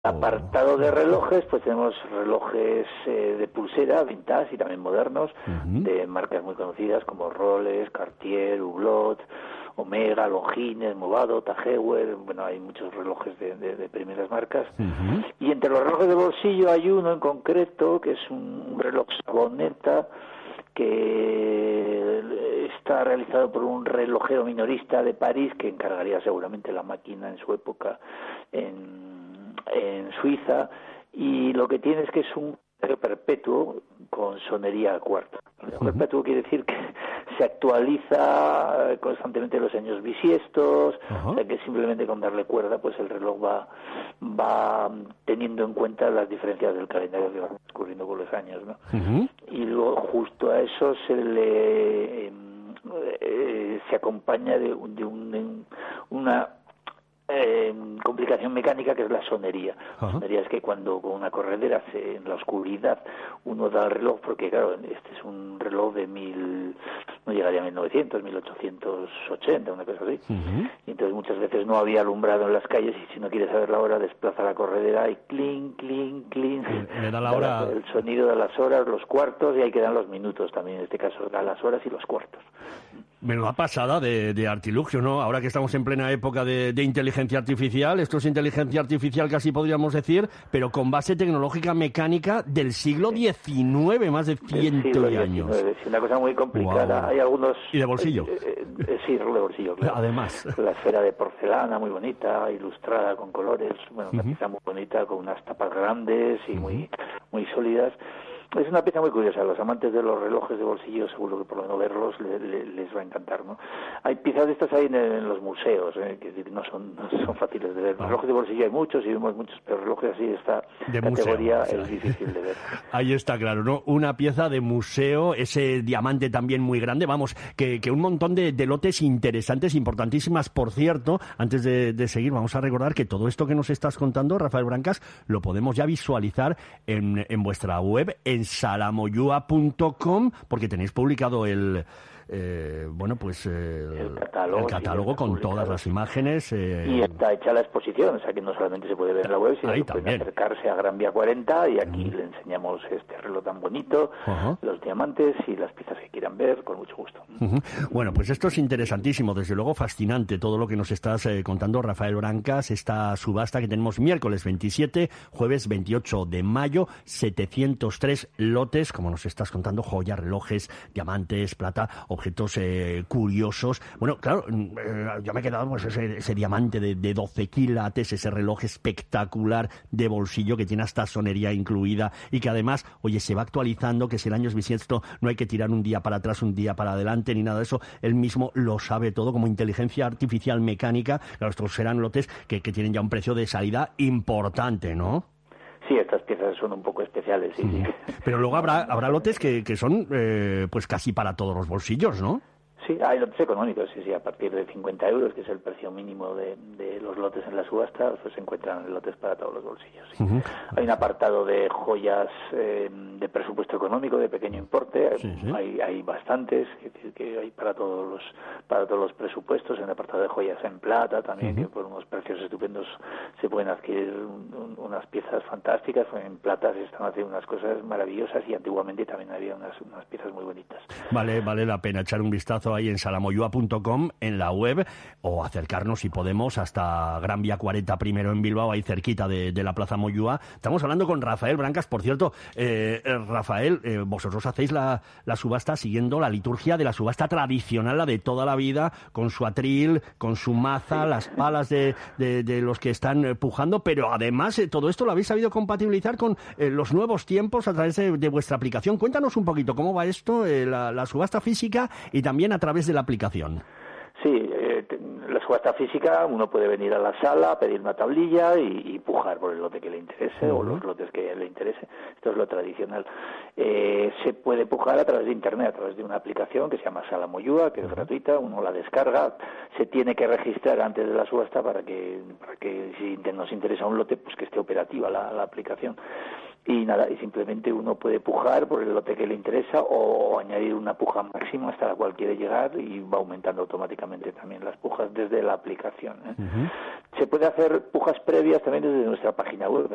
Apartado de relojes, pues tenemos relojes de pulsera, vintage y también modernos, de marcas muy conocidas como Rolex, Cartier, Hublot, Omega, Longines, Movado, Tag Heuer. Bueno, hay muchos relojes de primeras marcas. Y entre los relojes de bolsillo hay uno en concreto que es un reloj Saboneta, que está realizado por un relojero minorista de París que encargaría seguramente la máquina en su época en Suiza, y lo que tiene es que es un perpetuo con sonería a cuarto. Perpetuo quiere decir que se actualiza constantemente los años bisiestos, o sea que simplemente con darle cuerda pues el reloj va teniendo en cuenta las diferencias del calendario que va transcurriendo con los años, ¿no? Y luego justo a eso se acompaña de una complicación mecánica que es la sonería. La sonería es que cuando con una corredera en la oscuridad uno da el reloj, porque claro, este es un reloj de no llegaría a 1900, 1880, una cosa así, y entonces muchas veces no había alumbrado en las calles y si no quiere saber la hora desplaza la corredera y clink, clink, clink, le da la hora, el sonido de las horas, los cuartos, y ahí quedan los minutos también, en este caso da las horas y los cuartos. Menuda pasada de artilugio, ¿no? Ahora que estamos en plena época de inteligencia artificial, esto es inteligencia artificial casi podríamos decir, pero con base tecnológica mecánica del siglo XIX, más de 100 años. Es una cosa muy complicada. Wow. Hay algunos... ¿Y de bolsillo? Sí, reloj de bolsillo, claro. Además. La esfera de porcelana muy bonita, ilustrada con colores, bueno, una pieza muy bonita, con unas tapas grandes y muy sólidas. Es una pieza muy curiosa. Los amantes de los relojes de bolsillo, seguro que por lo menos verlos les va a encantar, ¿no? Hay piezas de estas ahí en los museos, que no son fáciles de ver. Relojes de bolsillo hay muchos y vemos muchos, pero relojes así de esta categoría es difícil de ver. Ahí está claro, ¿no? Una pieza de museo, ese diamante también muy grande, vamos, que un montón de lotes interesantes, importantísimas. Por cierto, antes de seguir, vamos a recordar que todo esto que nos estás contando, Rafael Brancas, lo podemos ya visualizar en vuestra web, en salamoyua.com, porque tenéis publicado el catálogo con todas las imágenes. Y está hecha la exposición, o sea que no solamente se puede ver en la web, sino que pueden acercarse a Gran Vía 40 y aquí le enseñamos este reloj tan bonito, los diamantes y las piezas que quieran ver, con mucho gusto. Bueno, pues esto es interesantísimo, desde luego fascinante todo lo que nos estás contando, Rafael Brancas, esta subasta que tenemos miércoles 27, jueves 28 de mayo, 703 lotes, como nos estás contando, joyas, relojes, diamantes, plata, objetos curiosos. Bueno, claro, yo me he quedado pues ese diamante de 12 quilates, ese reloj espectacular de bolsillo que tiene hasta sonería incluida y que además, oye, se va actualizando, que si el año es bisiesto no hay que tirar un día para atrás, un día para adelante, ni nada de eso. Él mismo lo sabe todo, como inteligencia artificial mecánica. Claro, estos serán lotes que tienen ya un precio de salida importante, ¿no? Sí, estas piezas son un poco especiales, sí. Pero luego habrá lotes que son pues casi para todos los bolsillos, ¿no? Sí, hay lotes económicos, sí, a partir de 50 euros, que es el precio mínimo de los lotes en la subasta, pues se encuentran lotes para todos los bolsillos. Sí. Hay un apartado de joyas de presupuesto económico, de pequeño importe, hay bastantes, es decir, que hay para todos los presupuestos. Hay un apartado de joyas en plata también, que por unos precios estupendos se pueden adquirir unas piezas fantásticas. En plata se están haciendo unas cosas maravillosas y antiguamente también había unas piezas muy bonitas. Vale la pena echar un vistazo ahí en salamoyua.com, en la web, o acercarnos si podemos hasta Gran Vía 40 primero en Bilbao, ahí cerquita de la Plaza Moyúa. Estamos hablando con Rafael Brancas. Por cierto, Rafael, vosotros hacéis la subasta siguiendo la liturgia de la subasta tradicional, la de toda la vida, con su atril, con su maza, las palas de los que están pujando, pero además todo esto lo habéis sabido compatibilizar con los nuevos tiempos a través de vuestra aplicación. Cuéntanos un poquito cómo va esto, la subasta física y también a través de la aplicación. Sí, la subasta física, uno puede venir a la sala, pedir una tablilla y pujar por el lote que le interese o los lotes que le interese. Esto es lo tradicional. Se puede pujar a través de Internet, a través de una aplicación que se llama Sala Moyúa, que es gratuita, uno la descarga, se tiene que registrar antes de la subasta para que si nos interesa un lote, pues que esté operativa la aplicación. Y nada, y simplemente uno puede pujar por el lote que le interesa o añadir una puja máxima hasta la cual quiere llegar y va aumentando automáticamente también las pujas desde la aplicación. Se puede hacer pujas previas también desde nuestra página web.